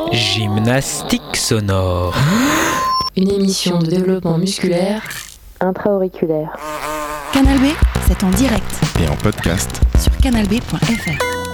Gymnastique sonore. Une émission de développement musculaire intra-auriculaire. Canal B, c'est en direct et en podcast sur canalb.fr.